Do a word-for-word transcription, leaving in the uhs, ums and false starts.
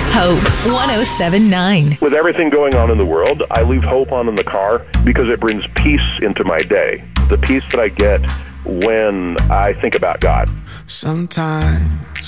Hope one oh seven point nine. With everything going on in the world, I leave Hope on in the car because it brings peace into my day. The peace that I get when I think about God. Sometimes